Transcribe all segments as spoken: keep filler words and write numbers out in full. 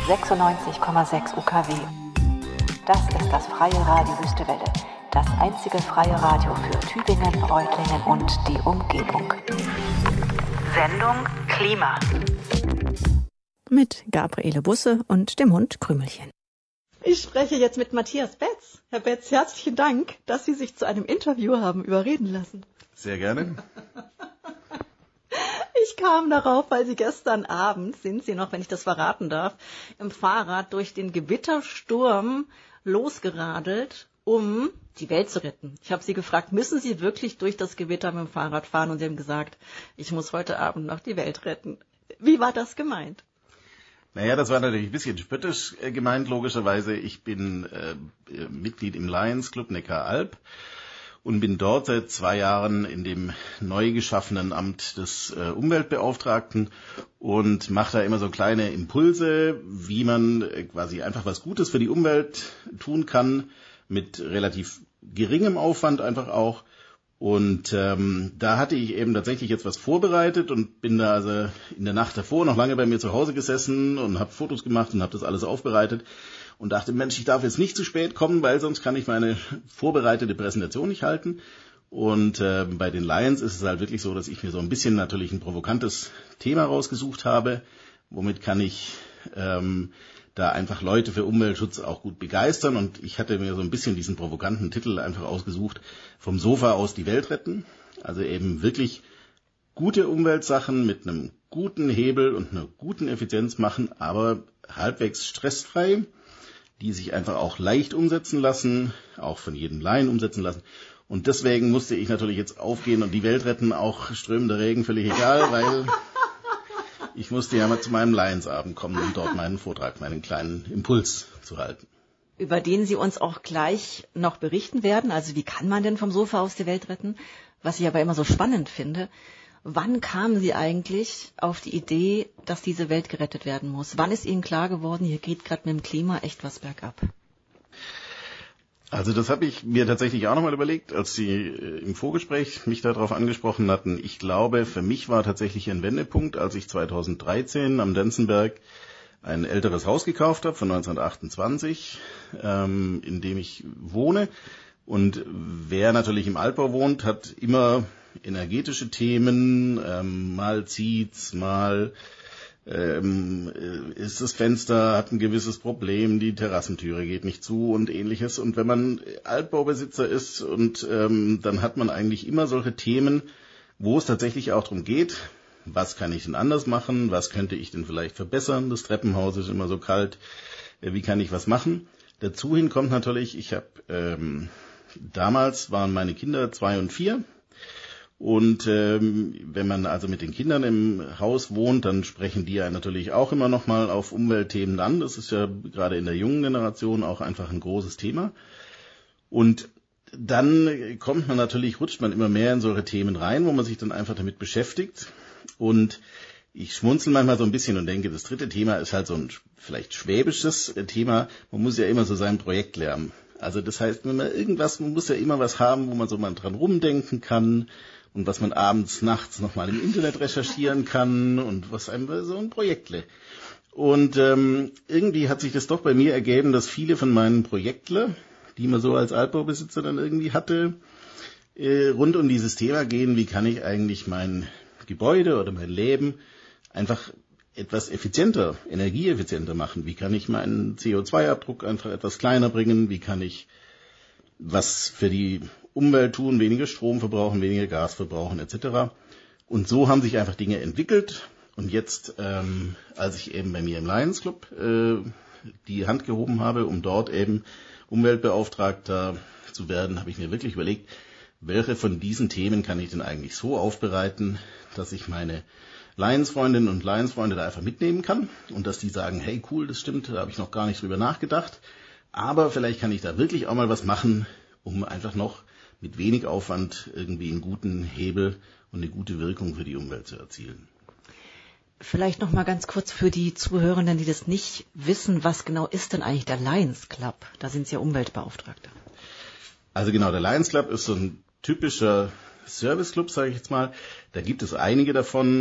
sechsundneunzig Komma sechs U K W. Das ist das freie Radio Wüstewelle, das einzige freie Radio für Tübingen, Reutlingen und die Umgebung. Sendung Klima. Mit Gabriele Busse und dem Hund Krümelchen. Ich spreche jetzt mit Matthias Betz. Herr Betz, herzlichen Dank, dass Sie sich zu einem Interview haben überreden lassen. Sehr gerne. Ich kam darauf, weil Sie gestern Abend, sind Sie noch, wenn ich das verraten darf, im Fahrrad durch den Gewittersturm losgeradelt, um die Welt zu retten. Ich habe Sie gefragt, müssen Sie wirklich durch das Gewitter mit dem Fahrrad fahren? Und Sie haben gesagt, ich muss heute Abend noch die Welt retten. Wie war das gemeint? Naja, das war natürlich ein bisschen spöttisch äh, gemeint, logischerweise. Ich bin äh, Mitglied im Lions Club Neckaralb und bin dort seit zwei Jahren in dem neu geschaffenen Amt des äh, Umweltbeauftragten und mache da immer so kleine Impulse, wie man äh, quasi einfach was Gutes für die Umwelt tun kann, mit relativ geringem Aufwand einfach auch. Und ähm, da hatte ich eben tatsächlich jetzt was vorbereitet und bin da also in der Nacht davor noch lange bei mir zu Hause gesessen und habe Fotos gemacht und habe das alles aufbereitet und dachte, Mensch, ich darf jetzt nicht zu spät kommen, weil sonst kann ich meine vorbereitete Präsentation nicht halten. Und äh, bei den Lions ist es halt wirklich so, dass ich mir so ein bisschen natürlich ein provokantes Thema rausgesucht habe, womit kann ich ähm, da einfach Leute für Umweltschutz auch gut begeistern. Und ich hatte mir so ein bisschen diesen provokanten Titel einfach ausgesucht, vom Sofa aus die Welt retten. Also eben wirklich gute Umweltsachen mit einem guten Hebel und einer guten Effizienz machen, aber halbwegs stressfrei, die sich einfach auch leicht umsetzen lassen, auch von jedem Laien umsetzen lassen. Und deswegen musste ich natürlich jetzt aufgehen und die Welt retten, auch strömender Regen, völlig egal, weil ich musste ja mal zu meinem Lionsabend kommen, um dort meinen Vortrag, meinen kleinen Impuls zu halten. Über den Sie uns auch gleich noch berichten werden. Also wie kann man denn vom Sofa aus die Welt retten? Was ich aber immer so spannend finde, wann kamen Sie eigentlich auf die Idee, dass diese Welt gerettet werden muss? Wann ist Ihnen klar geworden, hier geht gerade mit dem Klima echt was bergab? Also das habe ich mir tatsächlich auch nochmal überlegt, als Sie im Vorgespräch mich darauf angesprochen hatten. Ich glaube, für mich war tatsächlich ein Wendepunkt, als ich zweitausenddreizehn am Denzenberg ein älteres Haus gekauft habe von neunzehnhundertachtundzwanzig, ähm, in dem ich wohne. Und wer natürlich im Altbau wohnt, hat immer energetische Themen, ähm, mal zieht's, mal ähm, ist das Fenster, hat ein gewisses Problem, die Terrassentüre geht nicht zu und ähnliches. Und wenn man Altbaubesitzer ist und ähm, dann hat man eigentlich immer solche Themen, wo es tatsächlich auch darum geht, was kann ich denn anders machen, was könnte ich denn vielleicht verbessern, das Treppenhaus ist immer so kalt, äh, wie kann ich was machen. Dazu hin kommt natürlich, ich habe, ähm, damals waren meine Kinder zwei und vier. Und ähm, wenn man also mit den Kindern im Haus wohnt, dann sprechen die ja natürlich auch immer noch mal auf Umweltthemen an. Das ist ja gerade in der jungen Generation auch einfach ein großes Thema. Und dann kommt man natürlich, rutscht man immer mehr in solche Themen rein, wo man sich dann einfach damit beschäftigt. Und ich schmunzel manchmal so ein bisschen und denke, das dritte Thema ist halt so ein vielleicht schwäbisches Thema. Man muss ja immer so sein Projekt lernen. Also das heißt, wenn man irgendwas, man muss ja immer was haben, wo man so mal dran rumdenken kann. Und was man abends, nachts nochmal im Internet recherchieren kann und was einem so ein Projektle. Und ähm, irgendwie hat sich das doch bei mir ergeben, dass viele von meinen Projektle, die man so als Altbaubesitzer dann irgendwie hatte, äh, rund um dieses Thema gehen, wie kann ich eigentlich mein Gebäude oder mein Leben einfach etwas effizienter, energieeffizienter machen. Wie kann ich meinen C O zwei Abdruck einfach etwas kleiner bringen, wie kann ich was für die Umwelt tun, weniger Strom verbrauchen, weniger Gas verbrauchen et cetera. Und so haben sich einfach Dinge entwickelt. Und jetzt, ähm, als ich eben bei mir im Lions Club äh, die Hand gehoben habe, um dort eben Umweltbeauftragter zu werden, habe ich mir wirklich überlegt, welche von diesen Themen kann ich denn eigentlich so aufbereiten, dass ich meine Lions-Freundinnen und Lions-Freunde da einfach mitnehmen kann und dass die sagen, hey cool, das stimmt, da habe ich noch gar nicht drüber nachgedacht. Aber vielleicht kann ich da wirklich auch mal was machen, um einfach noch mit wenig Aufwand irgendwie einen guten Hebel und eine gute Wirkung für die Umwelt zu erzielen. Vielleicht noch mal ganz kurz für die Zuhörenden, die das nicht wissen, was genau ist denn eigentlich der Lions Club? Da sind Sie ja Umweltbeauftragte. Also genau, der Lions Club ist so ein typischer Serviceclub, sage ich jetzt mal. Da gibt es einige davon,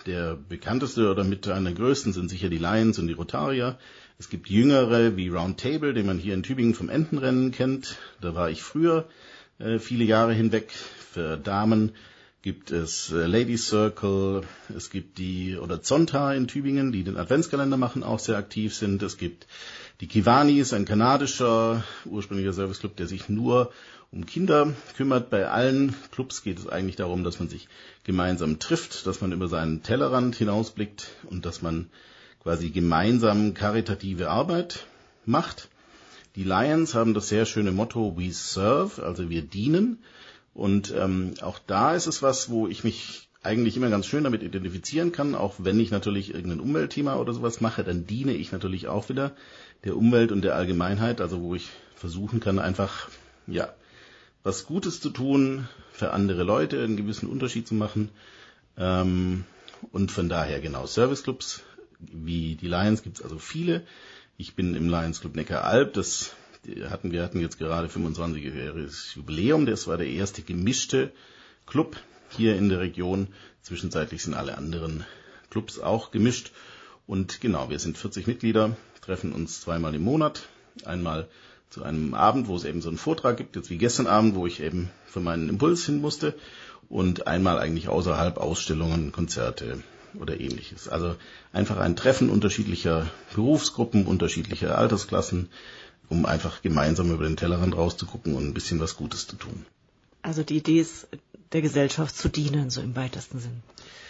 der bekannteste oder mit einer der größten sind sicher die Lions und die Rotarier. Es gibt jüngere wie Round Table, den man hier in Tübingen vom Entenrennen kennt. Da war ich früher äh, viele Jahre hinweg. Für Damen gibt es äh, Ladies Circle, es gibt die oder Zonta in Tübingen, die den Adventskalender machen, auch sehr aktiv sind. Es gibt die Kiwanis, ein kanadischer ursprünglicher Serviceclub, der sich nur um Kinder kümmert. Bei allen Clubs geht es eigentlich darum, dass man sich gemeinsam trifft, dass man über seinen Tellerrand hinausblickt und dass man quasi gemeinsam karitative Arbeit macht. Die Lions haben das sehr schöne Motto We Serve, also wir dienen. Und ähm, auch da ist es was, wo ich mich eigentlich immer ganz schön damit identifizieren kann. Auch wenn ich natürlich irgendein Umweltthema oder sowas mache, dann diene ich natürlich auch wieder der Umwelt und der Allgemeinheit. Also wo ich versuchen kann, einfach ja was Gutes zu tun, für andere Leute einen gewissen Unterschied zu machen. Ähm, und von daher genau Serviceclubs wie die Lions gibt es also viele. Ich bin im Lions Club Neckaralb, das hatten wir hatten jetzt gerade fünfundzwanzigjähriges Jubiläum. Das war der erste gemischte Club hier in der Region. Zwischenzeitlich sind alle anderen Clubs auch gemischt. Und genau, wir sind vierzig Mitglieder, treffen uns zweimal im Monat. Einmal zu einem Abend, wo es eben so einen Vortrag gibt, jetzt wie gestern Abend, wo ich eben für meinen Impuls hin musste. Und einmal eigentlich außerhalb Ausstellungen, Konzerte oder ähnliches. Also einfach ein Treffen unterschiedlicher Berufsgruppen, unterschiedlicher Altersklassen, um einfach gemeinsam über den Tellerrand rauszugucken und ein bisschen was Gutes zu tun. Also die Idee ist, der Gesellschaft zu dienen, so im weitesten Sinn.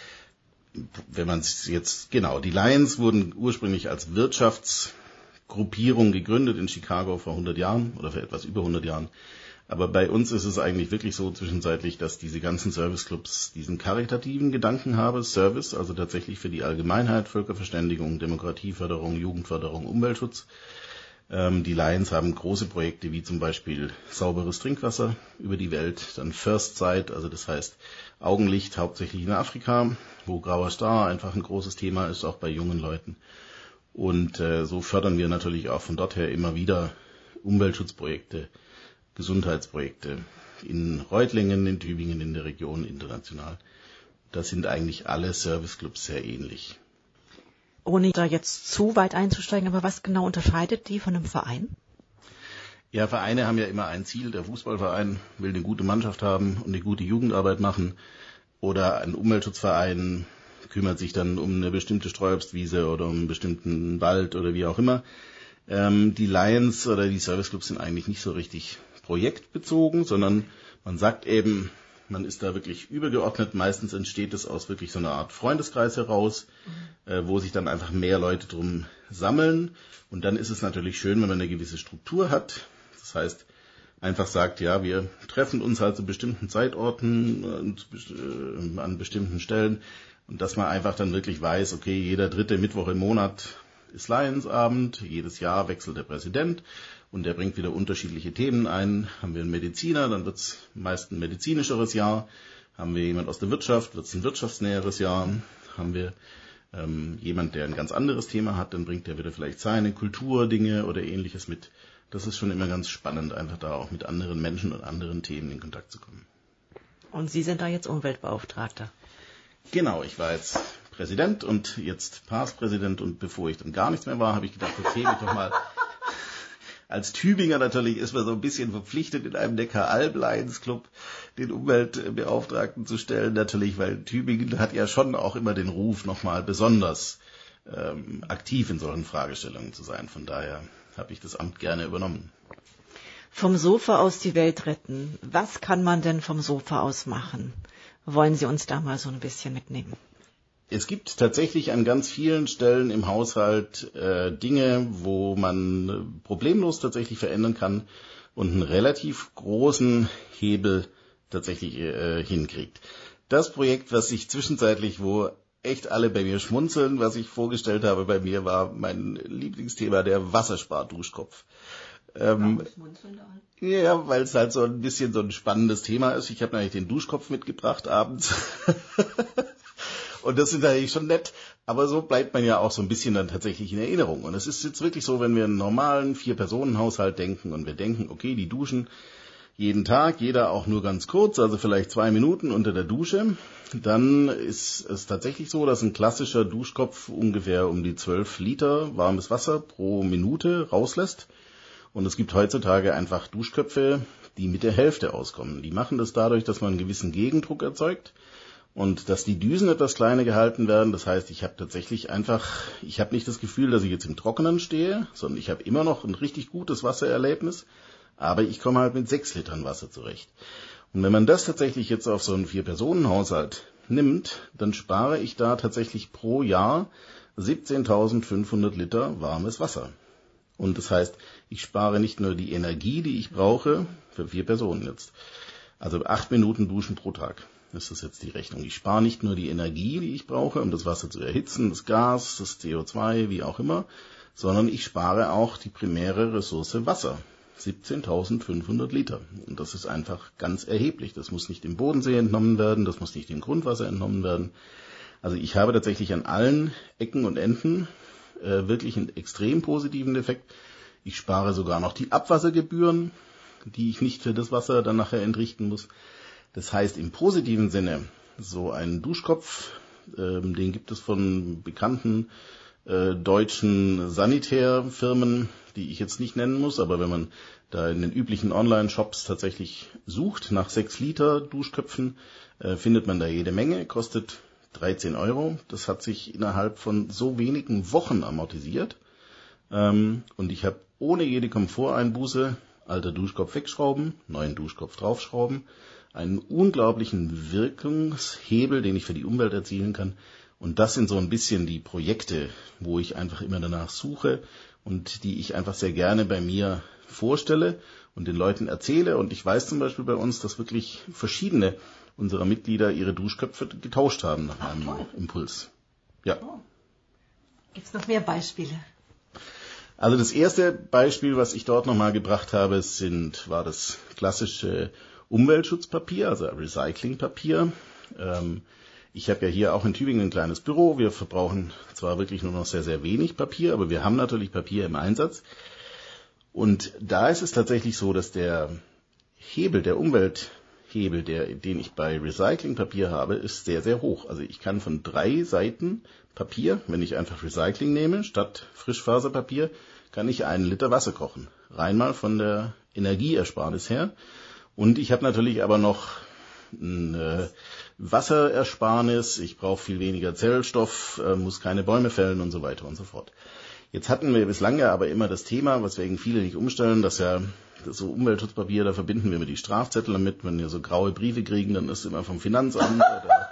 Wenn man es jetzt, genau, die Lions wurden ursprünglich als Wirtschaftsgruppierung gegründet in Chicago vor hundert Jahren oder vor etwas über hundert Jahren. Aber bei uns ist es eigentlich wirklich so zwischenzeitlich, dass diese ganzen Serviceclubs diesen karitativen Gedanken haben, Service, also tatsächlich für die Allgemeinheit, Völkerverständigung, Demokratieförderung, Jugendförderung, Umweltschutz. Ähm, die Lions haben große Projekte wie zum Beispiel sauberes Trinkwasser über die Welt, dann First Sight, also das heißt Augenlicht hauptsächlich in Afrika, wo grauer Star einfach ein großes Thema ist, auch bei jungen Leuten. Und äh, so fördern wir natürlich auch von dort her immer wieder Umweltschutzprojekte, Gesundheitsprojekte in Reutlingen, in Tübingen, in der Region, international. Da sind eigentlich alle Serviceclubs sehr ähnlich. Ohne da jetzt zu weit einzusteigen, aber was genau unterscheidet die von einem Verein? Ja, Vereine haben ja immer ein Ziel. Der Fußballverein will eine gute Mannschaft haben und eine gute Jugendarbeit machen. Oder ein Umweltschutzverein kümmert sich dann um eine bestimmte Streuobstwiese oder um einen bestimmten Wald oder wie auch immer. Ähm, die Lions oder die Serviceclubs sind eigentlich nicht so richtig projektbezogen, sondern man sagt eben, man ist da wirklich übergeordnet. Meistens entsteht es aus wirklich so einer Art Freundeskreis heraus, mhm. äh, wo sich dann einfach mehr Leute drum sammeln. Und dann ist es natürlich schön, wenn man eine gewisse Struktur hat. Das heißt, einfach sagt, ja, wir treffen uns halt zu bestimmten Zeitorten und äh, an bestimmten Stellen. Und dass man einfach dann wirklich weiß, okay, jeder dritte Mittwoch im Monat ist Lionsabend, jedes Jahr wechselt der Präsident. Und der bringt wieder unterschiedliche Themen ein. Haben wir einen Mediziner, dann wird es meist ein medizinischeres Jahr. Haben wir jemand aus der Wirtschaft, wird es ein wirtschaftsnäheres Jahr. Haben wir ähm, jemand, der ein ganz anderes Thema hat, dann bringt er wieder vielleicht seine Kulturdinge oder Ähnliches mit. Das ist schon immer ganz spannend, einfach da auch mit anderen Menschen und anderen Themen in Kontakt zu kommen. Und Sie sind da jetzt Umweltbeauftragter? Genau, ich war jetzt Präsident und jetzt Past-Präsident. Und bevor ich dann gar nichts mehr war, habe ich gedacht, okay, ich doch mal... Als Tübinger natürlich ist man so ein bisschen verpflichtet, in einem Neckaralb-Lions-Club den Umweltbeauftragten zu stellen. Natürlich, weil Tübingen hat ja schon auch immer den Ruf, nochmal besonders ähm, aktiv in solchen Fragestellungen zu sein. Von daher habe ich das Amt gerne übernommen. Vom Sofa aus die Welt retten. Was kann man denn vom Sofa aus machen? Wollen Sie uns da mal so ein bisschen mitnehmen? Es gibt tatsächlich an ganz vielen Stellen im Haushalt äh, Dinge, wo man problemlos tatsächlich verändern kann und einen relativ großen Hebel tatsächlich äh, hinkriegt. Das Projekt, was ich zwischenzeitlich, wo echt alle bei mir schmunzeln, was ich vorgestellt habe bei mir, war mein Lieblingsthema, der Wassersparduschkopf. Ähm, Warum schmunzeln da? Ja, weil es halt so ein bisschen so ein spannendes Thema ist. Ich habe nämlich den Duschkopf mitgebracht abends. Und das ist natürlich schon nett, aber so bleibt man ja auch so ein bisschen dann tatsächlich in Erinnerung. Und es ist jetzt wirklich so, wenn wir einen normalen Vier-Personen-Haushalt denken und wir denken, okay, die duschen jeden Tag, jeder auch nur ganz kurz, also vielleicht zwei Minuten unter der Dusche, dann ist es tatsächlich so, dass ein klassischer Duschkopf ungefähr um die zwölf Liter warmes Wasser pro Minute rauslässt. Und es gibt heutzutage einfach Duschköpfe, die mit der Hälfte auskommen. Die machen das dadurch, dass man einen gewissen Gegendruck erzeugt und dass die Düsen etwas kleiner gehalten werden. Das heißt, ich habe tatsächlich einfach, ich habe nicht das Gefühl, dass ich jetzt im Trockenen stehe, sondern ich habe immer noch ein richtig gutes Wassererlebnis, aber ich komme halt mit sechs Litern Wasser zurecht. Und wenn man das tatsächlich jetzt auf so einen Vier-Personen-Haushalt nimmt, dann spare ich da tatsächlich pro Jahr siebzehntausendfünfhundert Liter warmes Wasser. Und das heißt, ich spare nicht nur die Energie, die ich brauche, für vier Personen jetzt. Also acht Minuten Duschen pro Tag. Das ist jetzt die Rechnung. Ich spare nicht nur die Energie, die ich brauche, um das Wasser zu erhitzen, das Gas, das C O zwei, wie auch immer, sondern ich spare auch die primäre Ressource Wasser. siebzehntausendfünfhundert Liter. Und das ist einfach ganz erheblich. Das muss nicht im Bodensee entnommen werden, das muss nicht im Grundwasser entnommen werden. Also ich habe tatsächlich an allen Ecken und Enden äh, wirklich einen extrem positiven Effekt. Ich spare sogar noch die Abwassergebühren, die ich nicht für das Wasser dann nachher entrichten muss. Das heißt im positiven Sinne, so einen Duschkopf, äh, den gibt es von bekannten äh, deutschen Sanitärfirmen, die ich jetzt nicht nennen muss, aber wenn man da in den üblichen Online-Shops tatsächlich sucht nach sechs Liter Duschköpfen, äh, findet man da jede Menge, kostet dreizehn Euro. Das hat sich innerhalb von so wenigen Wochen amortisiert. Ähm, und ich habe ohne jede Komforteinbuße, alter Duschkopf wegschrauben, neuen Duschkopf draufschrauben, einen unglaublichen Wirkungshebel, den ich für die Umwelt erzielen kann. Und das sind so ein bisschen die Projekte, wo ich einfach immer danach suche und die ich einfach sehr gerne bei mir vorstelle und den Leuten erzähle. Und ich weiß zum Beispiel bei uns, dass wirklich verschiedene unserer Mitglieder ihre Duschköpfe getauscht haben nach einem Ach, Impuls. Ja. Oh. Gibt es noch mehr Beispiele? Also das erste Beispiel, was ich dort nochmal gebracht habe, sind, war das klassische Umweltschutzpapier, also Recyclingpapier. Ähm, Ich habe ja hier auch in Tübingen ein kleines Büro. Wir verbrauchen zwar wirklich nur noch sehr, sehr wenig Papier, aber wir haben natürlich Papier im Einsatz. Und da ist es tatsächlich so, dass der Hebel, der Umwelthebel, der, den ich bei Recyclingpapier habe, ist sehr, sehr hoch. Also ich kann von drei Seiten Papier, wenn ich einfach Recycling nehme, statt Frischfaserpapier, kann ich einen Liter Wasser kochen. Rein mal von der Energieersparnis her. Und ich habe natürlich aber noch ein äh, Wasserersparnis, ich brauche viel weniger Zellstoff, äh, muss keine Bäume fällen und so weiter und so fort. Jetzt hatten wir bislang ja aber immer das Thema, weswegen viele nicht umstellen, dass ja das so Umweltschutzpapier, da verbinden wir immer die Strafzettel damit, wenn wir so graue Briefe kriegen, dann ist immer vom Finanzamt oder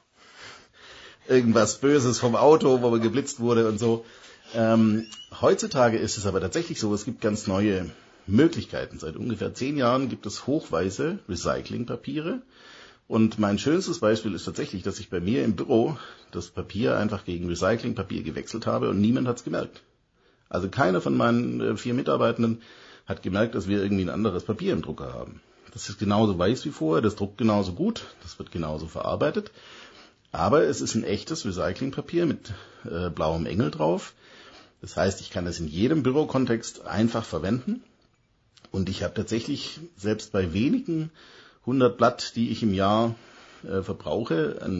irgendwas Böses vom Auto, wo man geblitzt wurde und so. Ähm, heutzutage ist es aber tatsächlich so, es gibt ganz neue Möglichkeiten. Seit ungefähr zehn Jahren gibt es hochweiße Recyclingpapiere. Und mein schönstes Beispiel ist tatsächlich, dass ich bei mir im Büro das Papier einfach gegen Recyclingpapier gewechselt habe und niemand hat es gemerkt. Also keiner von meinen äh, vier Mitarbeitenden hat gemerkt, dass wir irgendwie ein anderes Papier im Drucker haben. Das ist genauso weiß wie vorher, das druckt genauso gut, das wird genauso verarbeitet. Aber es ist ein echtes Recyclingpapier mit äh, blauem Engel drauf. Das heißt, ich kann es in jedem Bürokontext einfach verwenden. Und ich habe tatsächlich selbst bei wenigen hundert Blatt, die ich im Jahr äh, verbrauche, ein